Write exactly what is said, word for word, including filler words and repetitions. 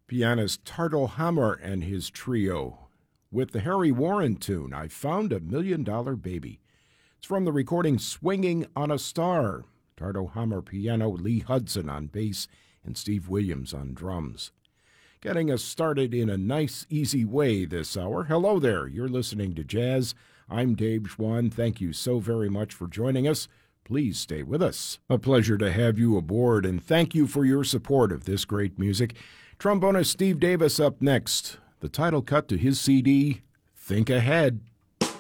Pianist Tardo Hammer and his trio with the Harry Warren tune, I Found a Million Dollar Baby. It's from the recording Swinging on a Star. Tardo Hammer piano, Lee Hudson on bass, and Steve Williams on drums. Getting us started in a nice, easy way this hour. Hello there, you're listening to Jazz. I'm Dave Schwann. Thank you so very much for joining us. Please stay with us. A pleasure to have you aboard, and thank you for your support of this great music. Trombonist Steve Davis up next. The title cut to his C D, Think Ahead.